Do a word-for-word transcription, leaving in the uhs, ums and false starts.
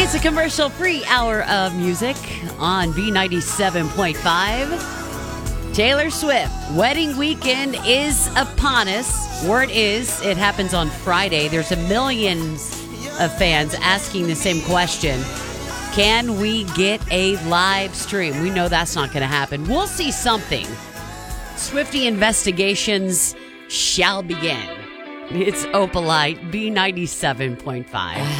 It's a commercial-free hour of music on B ninety-seven point five. Taylor Swift, wedding weekend is upon us. Word is, it happens on Friday. There's a millions of fans asking the same question. Can we get a live stream? We know that's not going to happen. We'll see something. Swiftie investigations shall begin. It's Opalite, B ninety-seven point five.